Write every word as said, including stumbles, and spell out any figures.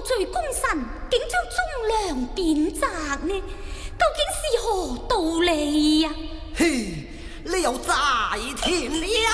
罪公臣，竟將忠良貶謫呢？究竟是何道理呀？ 嘿，你又在甜了。